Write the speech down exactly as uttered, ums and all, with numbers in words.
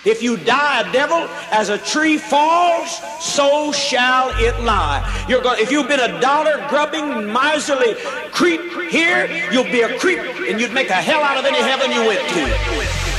If you die a devil, as a tree falls, so shall it lie. You're going, if you've been a dollar-grubbing, miserly creep here, you'll be a creep, and you'd make a hell out of any heaven you went to.